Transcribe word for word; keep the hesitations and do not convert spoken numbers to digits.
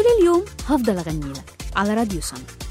طول اليوم هفضل أغني لك على راديو سما.